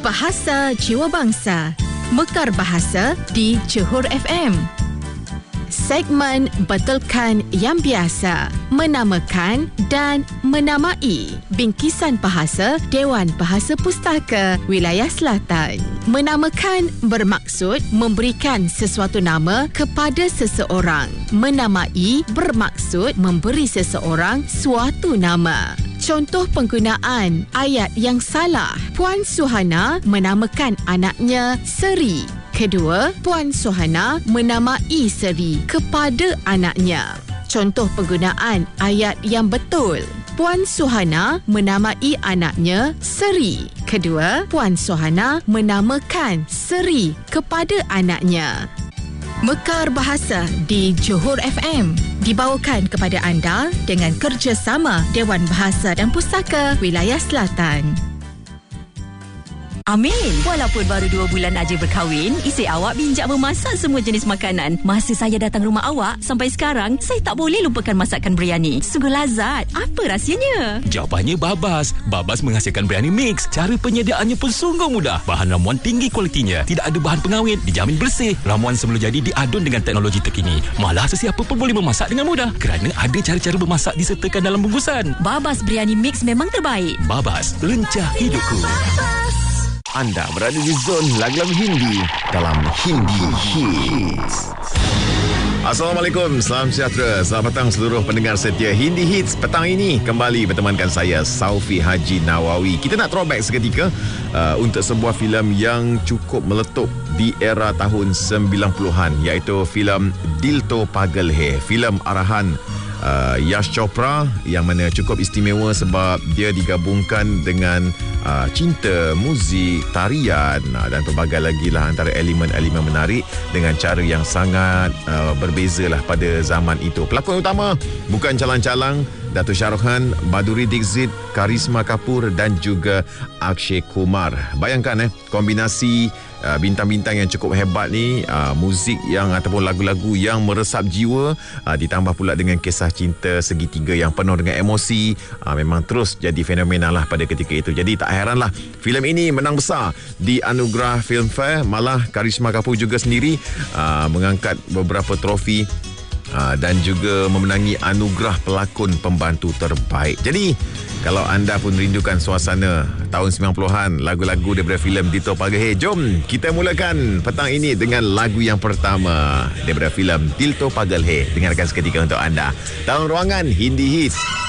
Bahasa Jiwa Bangsa. Mekar Bahasa di Johor FM. Segmen Betulkan Yang Biasa, menamakan dan menamai bingkisan bahasa Dewan Bahasa Pustaka Wilayah Selatan. Menamakan bermaksud memberikan sesuatu nama kepada seseorang. Menamai bermaksud memberi seseorang suatu nama. Contoh penggunaan ayat yang salah. Puan Suhana menamakan anaknya Seri. Kedua, Puan Suhana menamai Seri kepada anaknya. Contoh penggunaan ayat yang betul. Puan Suhana menamai anaknya Seri. Kedua, Puan Suhana menamakan Seri kepada anaknya. Mekar Bahasa di Johor FM dibawakan kepada anda dengan kerjasama Dewan Bahasa dan Pustaka Wilayah Selatan. Amin. Walaupun baru 2 bulan aja berkahwin, isteri awak bijak memasak semua jenis makanan. Masa saya datang rumah awak, sampai sekarang, saya tak boleh lupakan masakan biryani. Sungguh lazat. Apa rahsianya? Jawapannya Babas. Babas menghasilkan biryani mix. Cara penyediaannya pun sungguh mudah. Bahan ramuan tinggi kualitinya. Tidak ada bahan pengawet. Dijamin bersih. Ramuan semula jadi diadun dengan teknologi terkini. Malah sesiapa pun boleh memasak dengan mudah. Kerana ada cara-cara bermasak disertakan dalam bungkusan. Babas biryani mix memang terbaik. Babas, lencah hidupku. Anda berada di zon lagu-lagu Hindi dalam Hindi Hits. Assalamualaikum, salam sejahtera. Selamat petang seluruh pendengar setia Hindi Hits. Petang ini kembali bertemankan saya, Saufi Haji Nawawi. Kita nak throwback seketika untuk sebuah filem yang cukup meletup di era tahun 90-an, iaitu filem Dil To Pagal Hai. Filem arahan Yash Chopra yang mana cukup istimewa sebab dia digabungkan dengan cinta, muzik, tarian dan pelbagai lagi lah antara elemen-elemen menarik dengan cara yang sangat berbeza lah pada zaman itu. Pelakon utama bukan calang-calang, Dato' Shah Rukh Khan, Madhuri Dixit, Karisma Kapoor dan juga Akshay Kumar. Bayangkan kombinasi bintang-bintang yang cukup hebat ni, muzik yang ataupun lagu-lagu yang meresap jiwa, ditambah pula dengan kisah cinta segitiga yang penuh dengan emosi, memang terus jadi fenomena lah pada ketika itu. Jadi tak heranlah filem ini menang besar di anugerah Filmfare. Malah Karisma Kapoor juga sendiri mengangkat beberapa trofi dan juga memenangi anugerah pelakon pembantu terbaik. Jadi kalau anda pun rindukan suasana tahun 90-an, lagu-lagu daripada filem Dil To Pagal Hai, jom kita mulakan petang ini dengan lagu yang pertama daripada filem Dil To Pagal Hai. Dengarkan seketika untuk anda dalam ruangan Hindi Hits.